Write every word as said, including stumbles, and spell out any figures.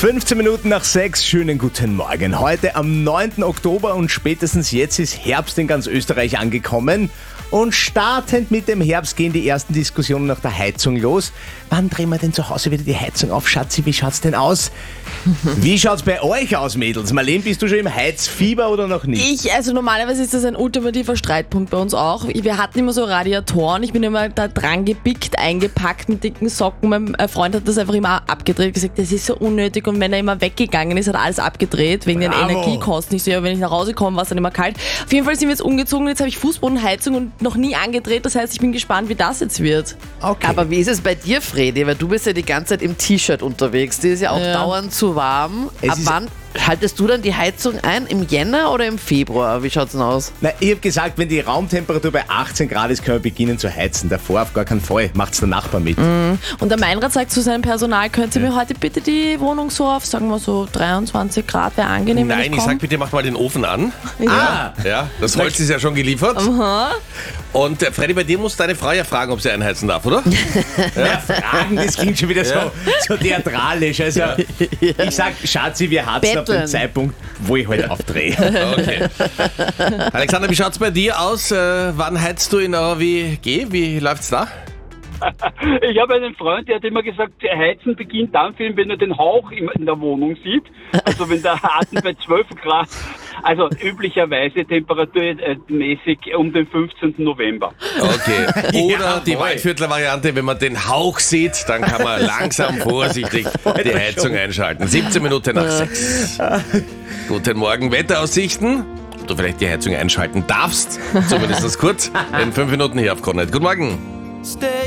fünfzehn Minuten nach sechs, schönen guten Morgen. Heute am neunten Oktober und spätestens jetzt ist Herbst in ganz Österreich angekommen. Und startend mit dem Herbst gehen die ersten Diskussionen nach der Heizung los. Wann drehen wir denn zu Hause wieder die Heizung auf, Schatzi? Wie schaut's denn aus? Wie schaut's bei euch aus, Mädels? Marlene, bist du schon im Heizfieber oder noch nicht? Ich, also normalerweise ist das ein ultimativer Streitpunkt bei uns auch. Wir hatten immer so Radiatoren, ich bin immer da dran gepickt, eingepackt mit dicken Socken. Mein Freund hat das einfach immer abgedreht, gesagt, das ist so unnötig, und wenn er immer weggegangen ist, hat er alles abgedreht, wegen Bravo. den Energiekosten. Ich so, ja, wenn ich nach Hause komme, war es dann immer kalt. Auf jeden Fall sind wir jetzt umgezogen, jetzt habe ich Fußbodenheizung und noch nie angedreht, das heißt, ich bin gespannt, wie das jetzt wird. Okay. Aber wie ist es bei dir, Fredi? Weil du bist ja die ganze Zeit im T-Shirt unterwegs. Dir ist ja auch Ja. dauernd zu warm. Es Ab ist- wann schaltest du dann die Heizung ein? Im Jänner oder im Februar? Wie schaut's denn aus? Na, ich habe gesagt, wenn die Raumtemperatur bei achtzehn Grad ist, können wir beginnen zu heizen. Davor auf gar keinen Fall. Macht's der Nachbar mit. Und der Meinrad sagt zu seinem Personal, könnt ihr mir heute bitte die Wohnung so auf, sagen wir so dreiundzwanzig Grad, wäre angenehm, wenn Nein, ich ich komme. sag bitte, mach mal den Ofen an. Ah, Ja, das Holz ist ja schon geliefert. Und äh, Freddy, bei dir muss deine Frau ja fragen, ob sie einheizen darf, oder? ja, Fragen, das klingt schon wieder so, so theatralisch. Also, ich sag, Schatzi, wir hatten auf den Betteln. Zeitpunkt, wo ich heute aufdrehe. Okay. Alexander, wie schaut's bei dir aus? Äh, wann heizt du in eurer W G? Wie läuft's da? Ich habe einen Freund, der hat immer gesagt, Heizen beginnt dann, wenn er den Hauch in in der Wohnung sieht. Also wenn der Atem bei zwölf Grad, also üblicherweise temperaturmäßig um den fünfzehnten November. Okay. Oder die Jawohl. Waldviertler-Variante, wenn man den Hauch sieht, dann kann man langsam vorsichtig die Heizung einschalten. siebzehn Minuten nach sechs. Guten Morgen, Wetteraussichten. Ob du vielleicht die Heizung einschalten darfst, zumindest kurz, in fünf Minuten hier auf Krone Hit. Guten Morgen.